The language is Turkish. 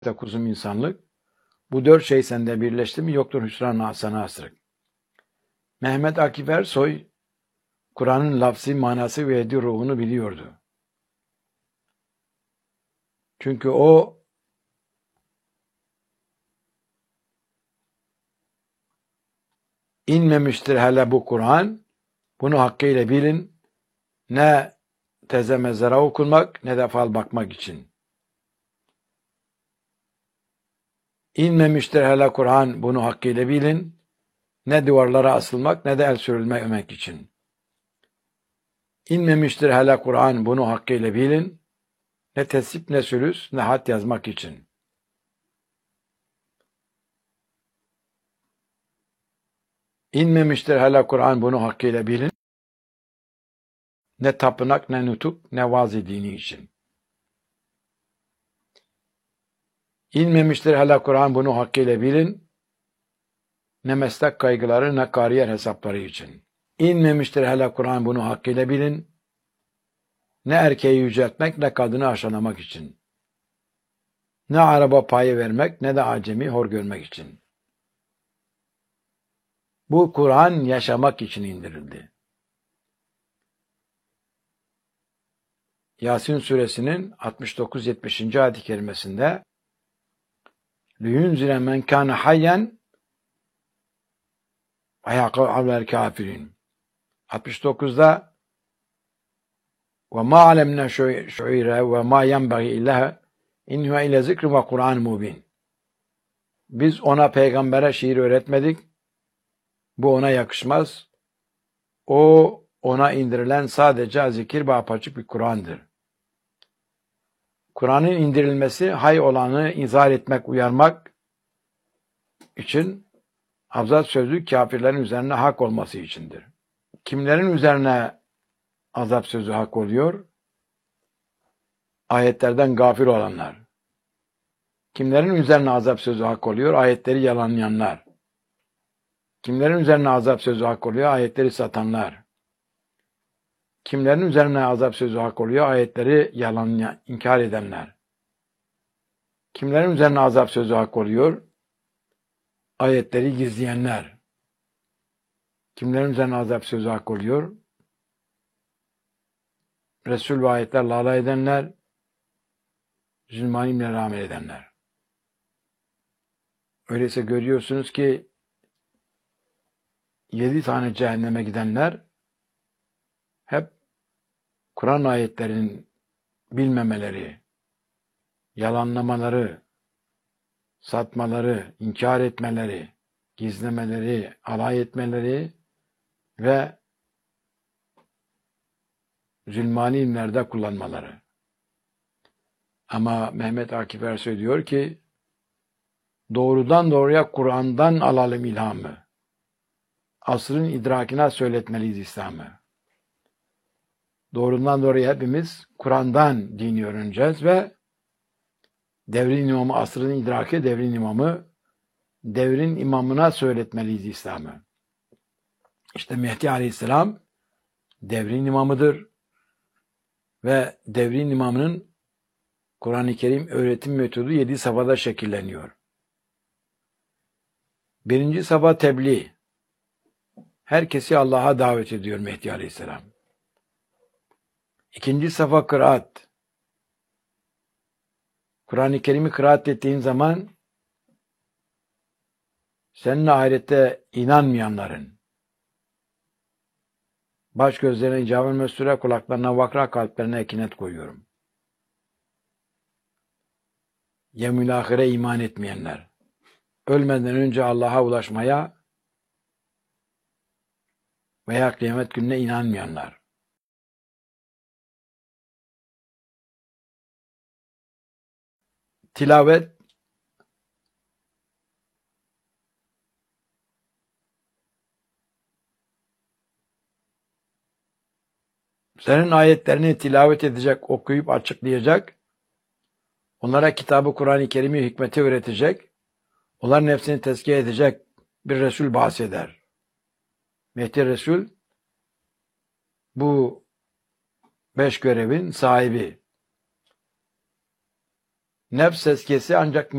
kuzum insanlık. Bu dört şey sende birleşti mi yoktur hüsran sana asırık. Mehmet Akif Ersoy, Kur'an'ın lafzi manası ve ruhunu biliyordu. Çünkü o inmemiştir hele bu Kur'an. Bunu hakkıyla bilin. Ne teze mezara okunmak ne de fal bakmak için. İnmemiştir hele Kur'an, bunu hakkıyla bilin. Ne duvarlara asılmak ne de el sürülmek için. İnmemiştir hele Kur'an, bunu hakkıyla bilin. Ne tesip ne sülüs ne hat yazmak için. İnmemiştir hele Kur'an, bunu hakkıyla bilin. Ne tapınak ne nutuk ne vaaz-ı dini için. İnmemiştir hele Kur'an, bunu hakkıyla bilin. Ne meslek kaygıları ne kariyer hesapları için. İnmemiştir hele Kur'an, bunu hakkıyla bilin. Ne erkeği yüceltmek ne kadını aşağılamak için. Ne araba payı vermek ne de acemi hor görmek için. Bu Kur'an yaşamak için indirildi. Yasin suresinin 69-70. ayet-i kerimesinde لِيُنْزِلَ مَنْ كَانَ حَيًّا وَيَقَعَ kafirin. 69'da وَمَا عَلَمْنَا شُعِيرًا وَمَا يَنْبَغِي إِلَّهَا اِنْ هُوَ اِلَى ذِكْرٍ وَقُرْآنٍ مُبِينٍ. Biz ona peygambere şiir öğretmedik. Bu ona yakışmaz. O ona indirilen sadece zikir ve apaçık bir Kur'an'dır. Kur'an'ın indirilmesi hay olanı izah etmek, uyarmak için, abzat sözü kafirlerin üzerine hak olması içindir. Kimlerin üzerine azap sözü hak oluyor? Ayetlerden gafil olanlar. Kimlerin üzerine azap sözü hak oluyor? Ayetleri yalanlayanlar. Kimlerin üzerine azap sözü hak oluyor? Ayetleri satanlar. Kimlerin üzerine azap sözü hak oluyor? Ayetleri inkar edenler. Kimlerin üzerine azap sözü hak oluyor? Ayetleri gizleyenler. Kimlerin üzerine azap sözü hak oluyor? Resul ve ayetlerle alay edenler, zulmanimle amel edenler. Öyleyse görüyorsunuz ki 7 tane cehenneme gidenler hep Kur'an ayetlerinin bilmemeleri, yalanlamaları, satmaları, inkar etmeleri, gizlemeleri, alay etmeleri ve zulmani ilimlerde kullanmaları. Ama Mehmet Akif Ersoy diyor ki, doğrudan doğruya Kur'an'dan alalım ilhamı. Asrın idrakine söyletmeliyiz İslam'ı. Doğrudan doğruya hepimiz Kur'an'dan dini öğreneceğiz ve devrin imamı, asrın idraki devrin imamı, devrin imamına söyletmeliyiz İslam'ı. İşte Mehdi Aleyhisselam devrin imamıdır ve devrin imamının Kur'an-ı Kerim öğretim metodu 7 safhada şekilleniyor. 1. safha tebliğ. Herkesi Allah'a davet ediyor Mehdi Aleyhisselam. 2. safha kıraat. Kur'an-ı Kerim'i kıraat ettiğin zaman seninle ahirette inanmayanların baş gözlerine icabı mesure, kulaklarına vakra, kalplerine ekinet koyuyorum. Yevmül ahire iman etmeyenler, ölmeden önce Allah'a ulaşmaya veya kıyamet gününe inanmayanlar. Tilavet, senin ayetlerini tilavet edecek, okuyup açıklayacak, onlara kitabı Kur'an-ı Kerim'i hikmeti öğretecek, onların nefsini tezkiye edecek bir Resul bahseder. Mehdi Resul bu 5 görevin sahibi. Nefs tezkiyesi ancak